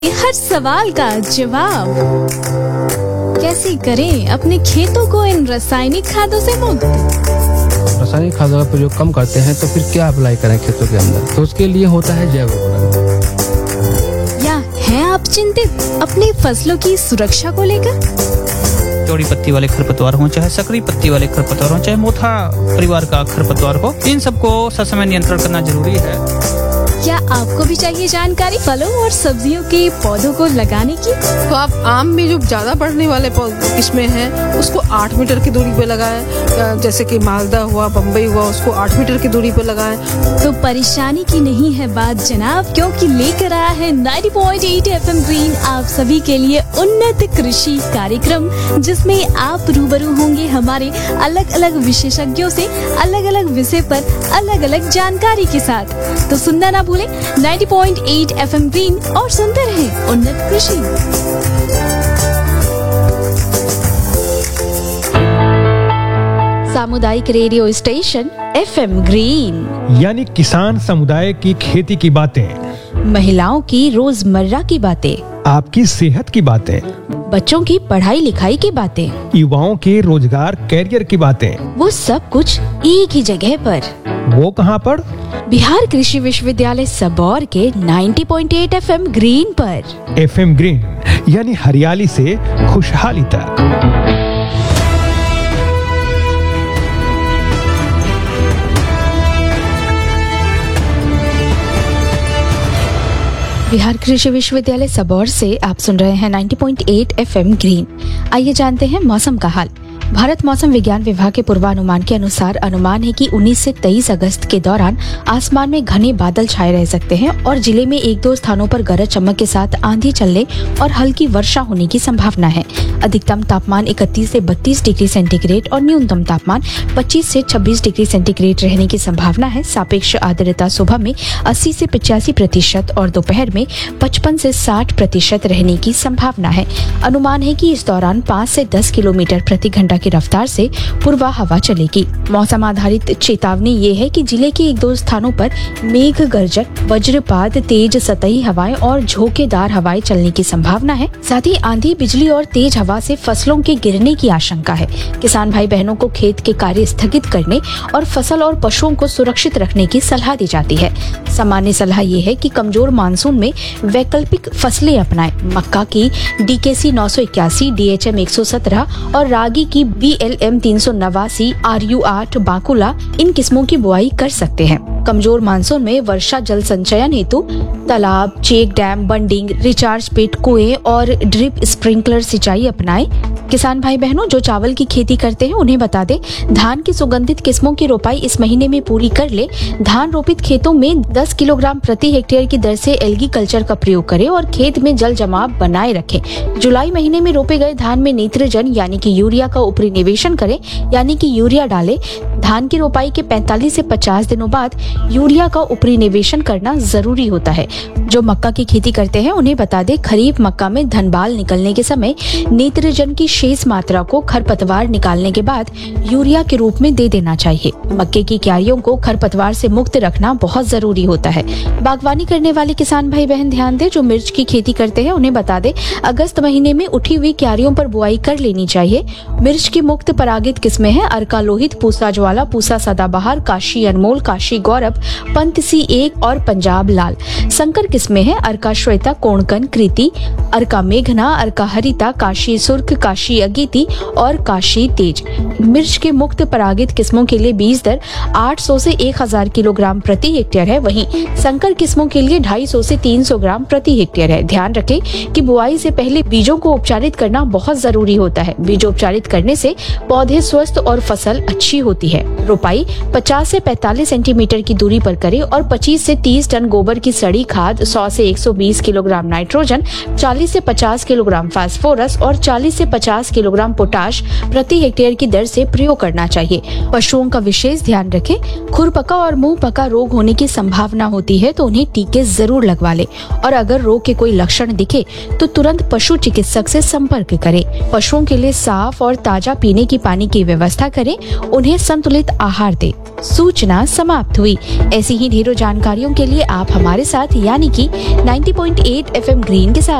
हर सवाल का जवाब। कैसे करें अपने खेतों को इन रासायनिक खादों से मुक्त? रासायनिक खादों का प्रयोग कम करते हैं तो फिर क्या अप्लाई करें खेतों के अंदर? तो उसके लिए होता है जैव उर्वरक। या हैं आप चिंतित अपनी फसलों की सुरक्षा को लेकर? चौड़ी पत्ती वाले खरपतवार हों, चाहे सकरी पत्ती वाले खरपतवार हों, चाहे मोथा परिवार का खरपतवार हो, इन सबको ससमय नियंत्रण करना जरूरी है। क्या आपको भी चाहिए जानकारी फलों और सब्जियों के पौधों को लगाने की? तो आप आम में जो ज्यादा बढ़ने वाले किस्में हैं उसको 8 मीटर की दूरी पे लगाएं, जैसे कि मालदा हुआ, बम्बई हुआ, उसको 8 मीटर की दूरी पे लगाएं। तो परेशानी की नहीं है बात जनाब, क्योंकि लेकर आया है 90.8 FM ग्रीन आप सभी के लिए उन्नत कृषि कार्यक्रम, जिसमें आप रूबरू होंगे हमारे अलग अलग विशेषज्ञों से अलग अलग विषय पर अलग अलग जानकारी के साथ। तो सुनना ना भूलें 90.8 FM ग्रीन और सुनते रहें उन्नत कृषि। सामुदायिक रेडियो स्टेशन FM ग्रीन, यानी किसान समुदाय की खेती की बातें, महिलाओं की रोजमर्रा की बातें, आपकी सेहत की बातें, बच्चों की पढ़ाई लिखाई की बातें, युवाओं के रोजगार कैरियर की बातें, वो सब कुछ एक ही जगह पर। वो कहाँ पर? बिहार कृषि विश्वविद्यालय सबौर के 90.8 FM ग्रीन पर। FM ग्रीन यानी हरियाली से खुशहाली तक। बिहार कृषि विश्वविद्यालय सबौर से आप सुन रहे हैं 90.8 FM ग्रीन। आइए जानते हैं मौसम का हाल। भारत मौसम विज्ञान विभाग के पूर्वानुमान के अनुसार अनुमान है कि 19 से 23 अगस्त के दौरान आसमान में घने बादल छाए रह सकते हैं और जिले में 1-2 स्थानों पर गरज चमक के साथ आंधी चलने और हल्की वर्षा होने की संभावना है। अधिकतम तापमान 31 से 32 डिग्री सेंटीग्रेड और न्यूनतम तापमान 25 से 26 डिग्री सेंटीग्रेड रहने की संभावना है। सापेक्ष आर्द्रता सुबह में 80 से 85% और दोपहर में 55 से 60% रहने की संभावना है। अनुमान है कि इस दौरान 5 से 10 किलोमीटर प्रति घंटा की रफ्तार से पूर्वा हवा चलेगी। मौसम आधारित चेतावनी ये है कि जिले के 1-2 स्थानों पर मेघ गर्जन, वज्रपात, तेज सतही हवाएं और झोंकेदार हवाएं चलने की संभावना है। साथ ही आंधी, बिजली और तेज हवा से फसलों के गिरने की आशंका है। किसान भाई बहनों को खेत के कार्य स्थगित करने और फसल और पशुओं को सुरक्षित रखने की सलाह दी जाती है। सामान्य सलाह ये है कि कमजोर मानसून में वैकल्पिक फसलें अपनाएं। मक्का की DKC 981, DHM 117 और रागी की BLM 389, RU8, बाकुला इन किस्मों की बुआई कर सकते हैं। कमजोर मानसून में वर्षा जल संचयन हेतु तालाब, check dam, bunding, recharge pit, कुएं और ड्रिप स्प्रिंकलर सिंचाई अपनाएं। किसान भाई बहनों जो चावल की खेती करते हैं उन्हें बता दें, धान की सुगंधित किस्मों की रोपाई इस महीने में पूरी कर ले। धान रोपित खेतों में 10 किलोग्राम प्रति हेक्टेयर की दर से एल्गी कल्चर का प्रयोग करें और खेत में जल जमाव बनाए रखें। जुलाई महीने में रोपे गए धान में नाइट्रोजन यानी कि यूरिया का ऊपरी निवेशन करें, यानी कि यूरिया डालें। धान की रोपाई के 45 से 50 दिनों बाद यूरिया का ऊपरी निवेशन करना जरूरी होता है। जो मक्का की खेती करते हैं उन्हें बता दें, खरीफ मक्का में धनबाल निकलने के समय नाइट्रोजन की शेष मात्रा को खरपतवार निकालने के बाद यूरिया के रूप में दे देना चाहिए। मक्के की क्यारियों को खरपतवार से मुक्त रखना बहुत जरूरी होता है। बागवानी करने वाले किसान भाई बहन ध्यान दें, जो मिर्च की खेती करते हैं उन्हें बता दें, अगस्त महीने में उठी हुई क्यारियों पर बुआई कर लेनी चाहिए। मिर्च की मुक्त परागित किस्में हैं अर्का लोहित, पूसा ज्वाला, पूसा सदाबहार, काशी अनमोल, काशी गौरव, पंत C1 और पंजाब लाल। संकर किस्में हैं अर्का श्वेता, कोणकन, कृति, अर्का मेघना, अर्का हरिता, काशी सुर्ख, काशी अगीति और काशी तेज। मिर्च के मुक्त परागित किस्मों के लिए बीज दर 800 से 1000 किलोग्राम प्रति हेक्टेयर है, वहीं संकर किस्मों के लिए 250 से 300 ग्राम प्रति हेक्टेयर है। ध्यान रखें कि बुआई से पहले बीजों को उपचारित करना बहुत जरूरी होता है। बीजोपचारित करने से पौधे स्वस्थ और फसल अच्छी होती है। रोपाई 50 से 45 सेंटीमीटर की दूरी पर करें और 25 से 30 टन गोबर की सड़ी खाद, 100 से 120 किलोग्राम नाइट्रोजन, 40 से 50 किलोग्राम फास्फोरस और 40 से 50 किलोग्राम पोटाश प्रति हेक्टेयर की दर से प्रयोग करना चाहिए। पशुओं का विशेष ध्यान रखें। खुरपका और मुंह पका रोग होने की संभावना होती है तो उन्हें टीके जरूर लगवा लें और अगर रोग के कोई लक्षण दिखे तो तुरंत पशु चिकित्सक से संपर्क करें। पशुओं के लिए साफ और ताजा पीने की पानी की व्यवस्था करें। उन्हें संतुलित आहार दें। सूचना समाप्त हुई। ऐसी ही ढेरों जानकारियों के लिए आप हमारे साथ यानी कि 90.8 FM ग्रीन के साथ